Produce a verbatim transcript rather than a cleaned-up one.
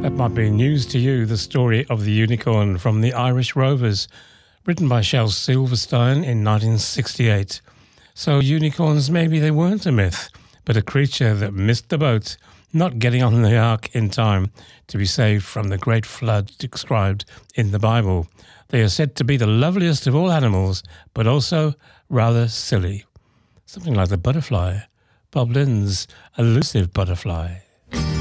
That might be news to you, the story of the unicorn from the Irish Rovers, written by Shel Silverstein in nineteen sixty-eight. So unicorns, maybe they weren't a myth, but a creature that missed the boat, not getting on the ark in time to be saved from the great flood described in the Bible. They are said to be the loveliest of all animals, but also rather silly. Something like the butterfly, Bob Lynn's elusive butterfly.